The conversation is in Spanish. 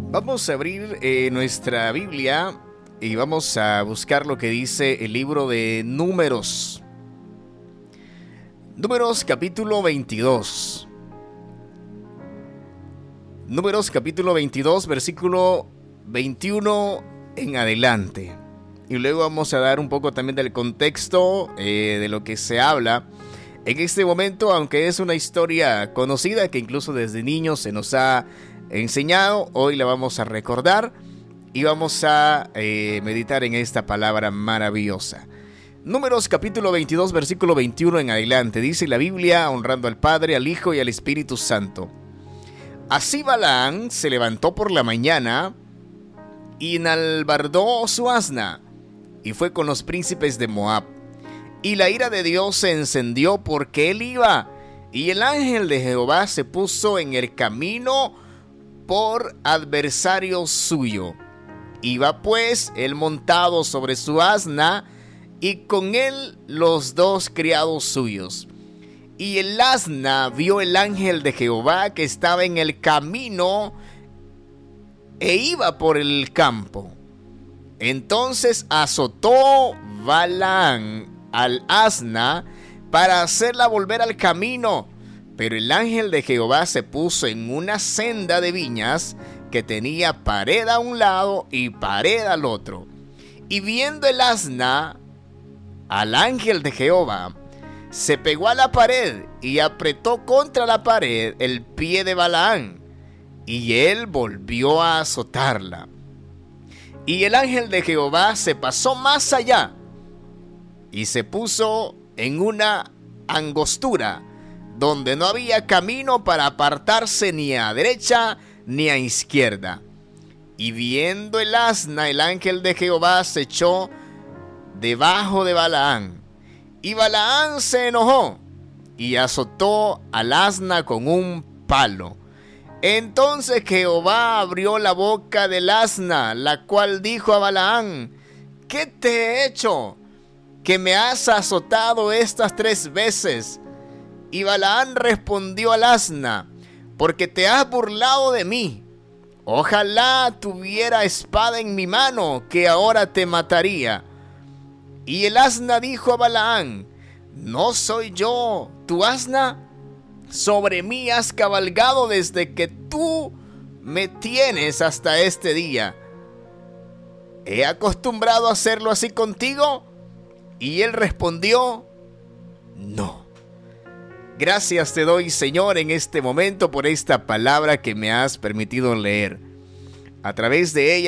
Vamos a abrir nuestra Biblia y vamos a buscar lo que dice el libro de Números. Números capítulo 22. Números capítulo 22, versículo 21 en adelante. Y luego vamos a dar un poco también del contexto de lo que se habla en este momento, aunque es una historia conocida que incluso desde niños se nos ha enseñado. Hoy la vamos a recordar y vamos a meditar en esta palabra maravillosa. Números capítulo 22, versículo 21 en adelante. Dice la Biblia, honrando al Padre, al Hijo y al Espíritu Santo. Así Balaam se levantó por la mañana y enalbardó su asna y fue con los príncipes de Moab. Y la ira de Dios se encendió porque él iba, y el ángel de Jehová se puso en el camino por adversario suyo. Iba pues él montado sobre su asna, y con él los dos criados suyos. Y el asna vio el ángel de Jehová que estaba en el camino e iba por el campo. Entonces azotó Balaam al asna para hacerla volver al camino. Pero el ángel de Jehová se puso en una senda de viñas que tenía pared a un lado y pared al otro. Y viendo el asna al ángel de Jehová, se pegó a la pared y apretó contra la pared el pie de Balaam, y él volvió a azotarla. Y el ángel de Jehová se pasó más allá y se puso en una angostura donde no había camino para apartarse ni a derecha ni a izquierda. Y viendo el asna, el ángel de Jehová se echó debajo de Balaam. Y Balaam se enojó y azotó al asna con un palo. Entonces Jehová abrió la boca del asna, la cual dijo a Balaam: ¿Qué te he hecho, que me has azotado estas 3 veces? Y Balaam respondió al asna: porque te has burlado de mí. Ojalá tuviera espada en mi mano, que ahora te mataría. Y el asna dijo a Balaam: ¿no soy yo tu asna? Sobre mí has cabalgado desde que tú me tienes hasta este día. ¿He acostumbrado a hacerlo así contigo? Y él respondió: no. Gracias te doy, Señor, en este momento por esta palabra que me has permitido leer. A través de ella